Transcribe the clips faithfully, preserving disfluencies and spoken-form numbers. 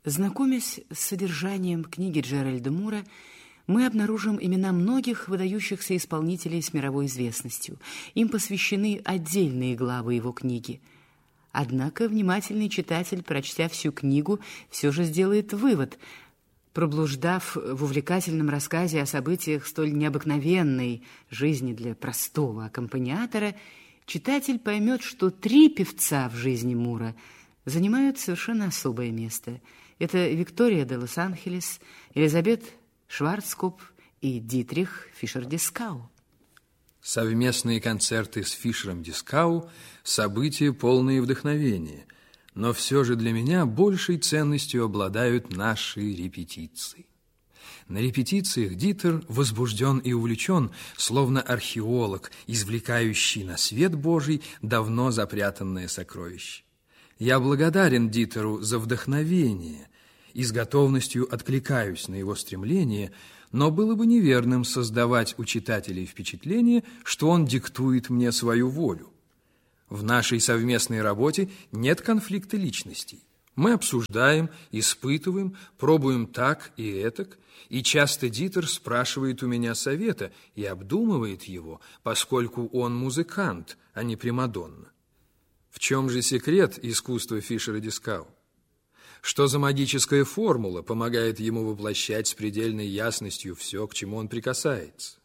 Знакомясь с содержанием книги Джеральда Мура, мы обнаружим имена многих выдающихся исполнителей с мировой известностью. Им посвящены отдельные главы его книги. Однако внимательный читатель, прочтя всю книгу, все же сделает вывод. Проблуждав в увлекательном рассказе о событиях столь необыкновенной жизни для простого аккомпаниатора, читатель поймет, что три певца в жизни Мура занимают совершенно особое место. Это Виктория де Лос-Анхелес, Элизабет Шварцкопф и Дитрих Фишер-Дискау. Совместные концерты с Фишером-Дискау – события, полные вдохновения, но все же для меня большей ценностью обладают наши репетиции. На репетициях Дитер возбужден и увлечен, словно археолог, извлекающий на свет Божий давно запрятанное сокровище. Я благодарен Дитеру за вдохновение и с готовностью откликаюсь на его стремление, но было бы неверным создавать у читателей впечатление, что он диктует мне свою волю. В нашей совместной работе нет конфликта личностей. Мы обсуждаем, испытываем, пробуем так и этак, и часто Дитер спрашивает у меня совета и обдумывает его, поскольку он музыкант, а не примадонна. В чем же секрет искусства Фишера-Дискау? Что за магическая формула помогает ему воплощать с предельной ясностью все, к чему он прикасается?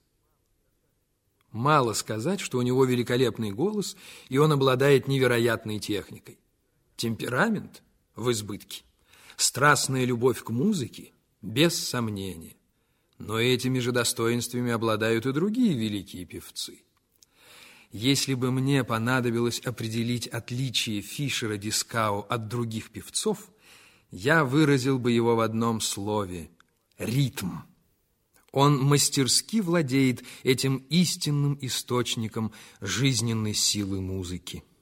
Мало сказать, что у него великолепный голос, и он обладает невероятной техникой. Темперамент в избытке, страстная любовь к музыке, без сомнения. Но этими же достоинствами обладают и другие великие певцы. Если бы мне понадобилось определить отличие Фишера-Дискау от других певцов, я выразил бы его в одном слове – ритм. Он мастерски владеет этим истинным источником жизненной силы музыки.